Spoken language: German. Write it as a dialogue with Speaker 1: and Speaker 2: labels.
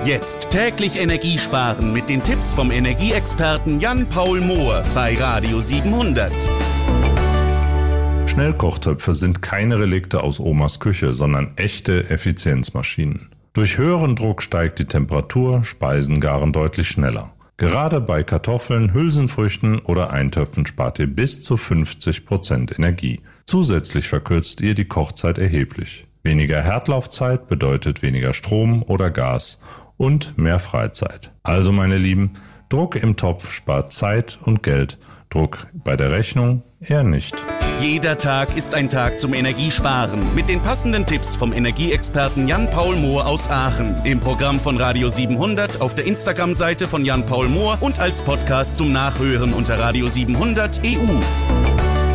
Speaker 1: Jetzt täglich Energie sparen mit den Tipps vom Energieexperten Jan-Paul Mohr bei Radio 700.
Speaker 2: Schnellkochtöpfe sind keine Relikte aus Omas Küche, sondern echte Effizienzmaschinen. Durch höheren Druck steigt die Temperatur, Speisen garen deutlich schneller. Gerade bei Kartoffeln, Hülsenfrüchten oder Eintöpfen spart ihr bis zu 50% Energie. Zusätzlich verkürzt ihr die Kochzeit erheblich. Weniger Herdlaufzeit bedeutet weniger Strom oder Gas und mehr Freizeit. Also meine Lieben, Druck im Topf spart Zeit und Geld, Druck bei der Rechnung eher nicht.
Speaker 1: Jeder Tag ist ein Tag zum Energiesparen mit den passenden Tipps vom Energieexperten Jan-Paul Mohr aus Aachen. Im Programm von Radio 700, auf der Instagram-Seite von Jan-Paul Mohr und als Podcast zum Nachhören unter Radio 700 EU.